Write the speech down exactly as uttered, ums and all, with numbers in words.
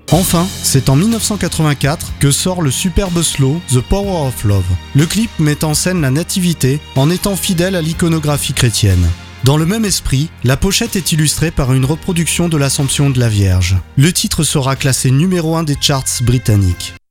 Enfin, c'est en dix-neuf cent quatre-vingt-quatre que sort le superbe slow The Power of Love. Le clip met en scène la nativité en étant fidèle à l'iconographie chrétienne. Dans le même esprit, la pochette est illustrée par une reproduction de l'Assomption de la Vierge. Le titre sera classé numéro un des charts britanniques.